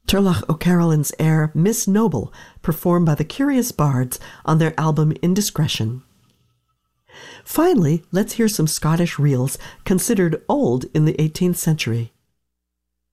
Turlough O'Carolyn's air Miss Noble, performed by the Curious Bards on their album Indiscretion. Finally, let's hear some Scottish reels considered old in the 18th century.